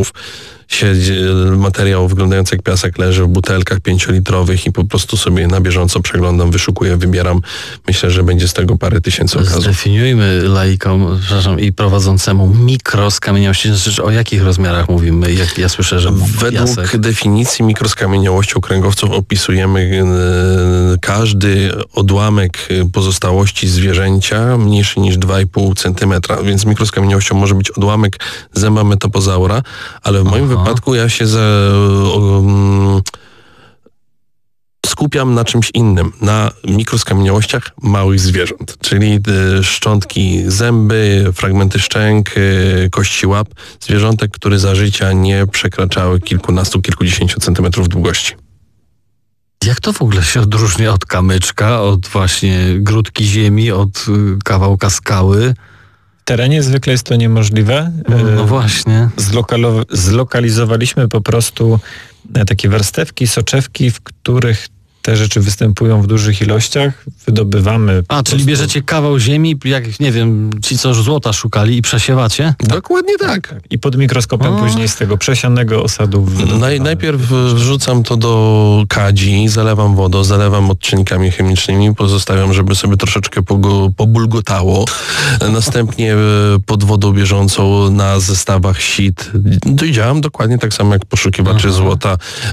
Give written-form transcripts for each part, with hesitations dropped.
metrów. Materiał wyglądający jak piasek leży w butelkach 5-litrowych i po prostu sobie na bieżąco przeglądam, wyszukuję, wybieram. Myślę, że będzie z tego parę tysięcy okazów. Zdefiniujmy laikom, i prowadzącemu mikroskamieniałości. Znaczy, o jakich rozmiarach mówimy? Jak ja słyszę, że według piasek. definicji mikroskamieniałością kręgowców opisujemy każdy odłamek pozostałości zwierzęcia mniejszy niż 2,5 cm, więc mikroskamieniałością może być odłamek zęba metapozaura, ale w moim wypadku ja się skupiam na czymś innym, na mikroskamieniałościach małych zwierząt, czyli szczątki, zęby, fragmenty szczęk, kości łap, zwierzątek, które za życia nie przekraczały kilkunastu, kilkudziesięciu centymetrów długości. Jak to w ogóle się odróżnia od kamyczka, od właśnie grudki ziemi, od kawałka skały? W terenie zwykle jest to niemożliwe. No właśnie. Zlokalizowaliśmy po prostu takie warstewki, soczewki, w których te rzeczy występują w dużych ilościach, wydobywamy. Czyli bierzecie kawał ziemi, jak nie wiem, ci co złota szukali i przesiewacie? Dokładnie tak. I pod mikroskopem później z tego przesianego osadu Najpierw wrzucam to do kadzi, zalewam wodą, zalewam odczynnikami chemicznymi, pozostawiam, żeby sobie troszeczkę pobulgotało. Następnie pod wodą bieżącą na zestawach sit działam dokładnie tak samo jak poszukiwacze złota.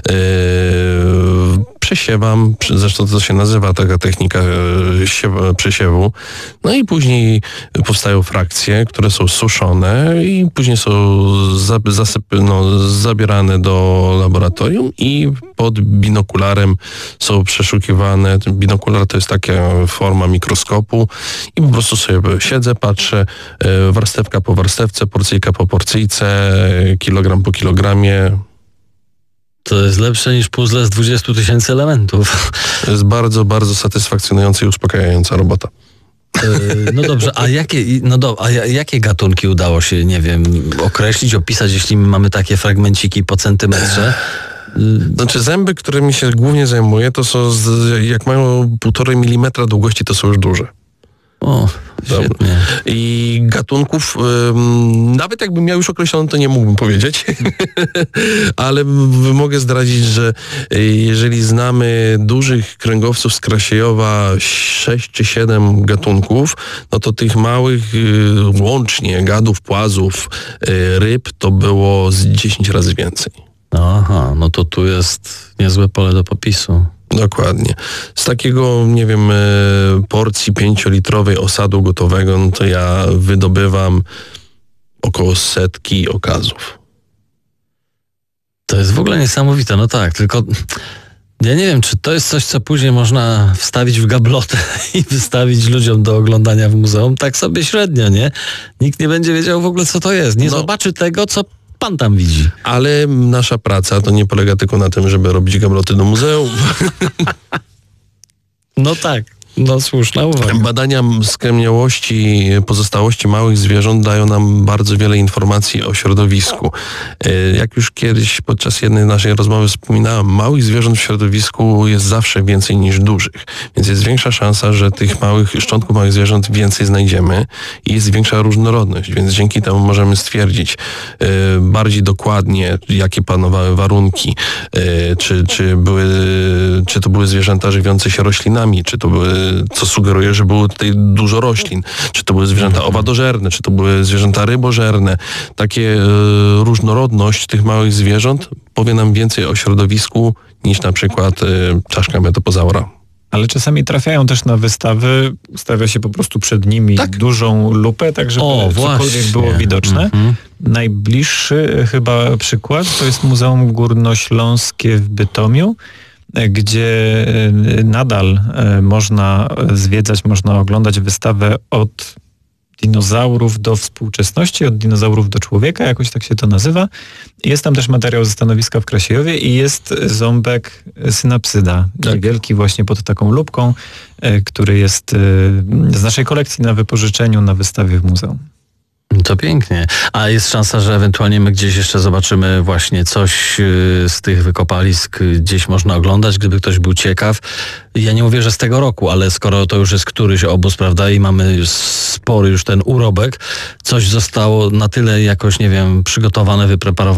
Przesiewam, zresztą to się nazywa taka technika przesiewu. No i później powstają frakcje, które są suszone i później są zabierane do laboratorium i pod binokularem są przeszukiwane. Ten binokular to jest taka forma mikroskopu i po prostu sobie siedzę, patrzę warstewka po warstewce, porcyjka po porcyjce, kilogram po kilogramie. To jest lepsze niż puzzle z 20 000 elementów. To jest bardzo, bardzo satysfakcjonująca i uspokajająca robota. No dobrze, a jakie gatunki udało się, nie wiem, określić, opisać, jeśli mamy takie fragmenciki po centymetrze? Znaczy zęby, którymi się głównie zajmuję, to są, jak mają 1,5 mm długości, to są już duże. O, świetnie. I gatunków, nawet jakbym miał już określony, to nie mógłbym powiedzieć, ale mogę zdradzić, że jeżeli znamy dużych kręgowców z Krasiejowa 6 czy 7 gatunków, no to tych małych łącznie gadów, płazów, ryb to było z 10 razy więcej. Aha, no to tu jest niezłe pole do popisu. Dokładnie. Z takiego, nie wiem, porcji 5-litrowej osadu gotowego, no to ja wydobywam około 100 okazów. To jest w ogóle niesamowite, no tak, tylko ja nie wiem, czy to jest coś, co później można wstawić w gablotę i wystawić ludziom do oglądania w muzeum, tak sobie średnio, nie? Nikt nie będzie wiedział w ogóle, co to jest. Nie zobaczy tego, co pan tam widzi. Ale nasza praca to nie polega tylko na tym, żeby robić gabloty do muzeum. No tak, no słuszna uwaga. Badania skamieniałości pozostałości małych zwierząt dają nam bardzo wiele informacji o środowisku. Jak już kiedyś podczas jednej naszej rozmowy wspominałem, małych zwierząt w środowisku jest zawsze więcej niż dużych, więc jest większa szansa, że tych szczątków małych zwierząt więcej znajdziemy i jest większa różnorodność, więc dzięki temu możemy stwierdzić bardziej dokładnie, jakie panowały warunki, czy to były zwierzęta żywiące się roślinami, czy to były, co sugeruje, że było tutaj dużo roślin, czy to były zwierzęta owadożerne, czy to były zwierzęta rybożerne. Takie różnorodność tych małych zwierząt powie nam więcej o środowisku niż na przykład czaszka metapozaura. Ale czasami trafiają też na wystawy, stawia się po prostu przed nimi dużą lupę, tak żeby cokolwiek było widoczne. Najbliższy chyba przykład to jest Muzeum Górnośląskie w Bytomiu, gdzie nadal można zwiedzać, można oglądać wystawę od dinozaurów do współczesności, od dinozaurów do człowieka, jakoś tak się to nazywa. Jest tam też materiał ze stanowiska w Krasiejowie i jest ząbek synapsyda, wielki właśnie pod taką lupką, który jest z naszej kolekcji na wypożyczeniu na wystawie w muzeum. To pięknie. A jest szansa, że ewentualnie my gdzieś jeszcze zobaczymy właśnie coś z tych wykopalisk, gdzieś można oglądać, gdyby ktoś był ciekaw. Ja nie mówię, że z tego roku, ale skoro to już jest któryś obóz, prawda, i mamy spory już ten urobek, coś zostało na tyle jakoś, nie wiem, przygotowane, wypreparowane,